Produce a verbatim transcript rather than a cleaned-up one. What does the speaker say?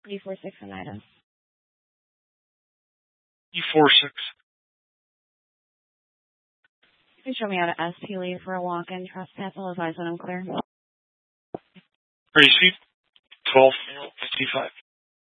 E four six Oneida. E four six. You can show me how to S P leave for a walk-in trespass. I'll advise when I'm clear. Gracie, twelve fifty-five.